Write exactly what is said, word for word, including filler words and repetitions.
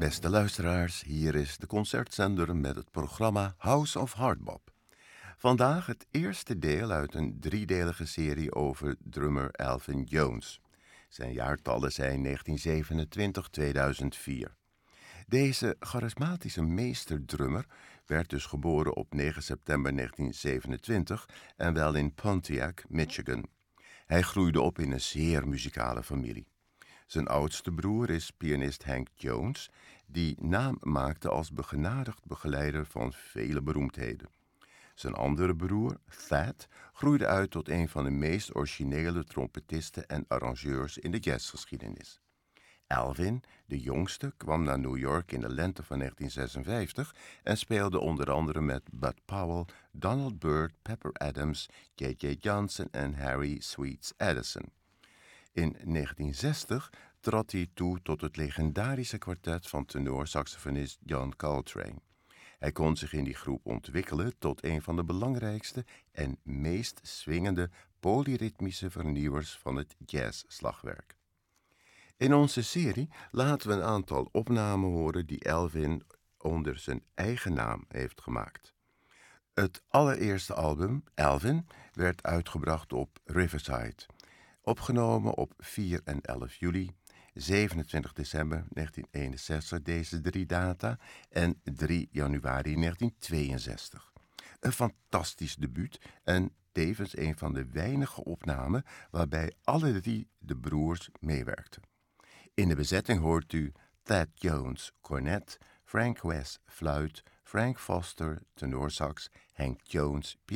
Beste luisteraars, hier is de concertzender met het programma House of Hardbop. Vandaag het eerste deel uit een driedelige serie over drummer Elvin Jones. Zijn jaartallen zijn negentien zevenentwintig tot tweeduizend vier. Deze charismatische meesterdrummer werd dus geboren op negen september negentien zevenentwintig en wel in Pontiac, Michigan. Hij groeide op in een zeer muzikale familie. Zijn oudste broer is pianist Hank Jones, die naam maakte als begenadigd begeleider van vele beroemdheden. Zijn andere broer, Thad, groeide uit tot een van de meest originele trompetisten en arrangeurs in de jazzgeschiedenis. Elvin, de jongste, kwam naar New York in de lente van negentien zesenvijftig en speelde onder andere met Bud Powell, Donald Byrd, Pepper Adams, J J Johnson en Harry Sweets Addison. In negentien zestig trad hij toe tot het legendarische kwartet van tenorsaxofonist John Coltrane. Hij kon zich in die groep ontwikkelen tot een van de belangrijkste en meest swingende polyritmische vernieuwers van het jazzslagwerk. In onze serie laten we een aantal opnamen horen die Elvin onder zijn eigen naam heeft gemaakt. Het allereerste album, Elvin, werd uitgebracht op Riverside. Opgenomen op vier en elf juli, zevenentwintig december negentien eenenzestig, deze drie data, en drie januari negentien tweeënzestig. Een fantastisch debuut en tevens een van de weinige opnamen waarbij alle drie de broers meewerkten. In de bezetting hoort u Thad Jones, cornet, Frank West, fluit, Frank Foster, tenorsax, Hank Jones,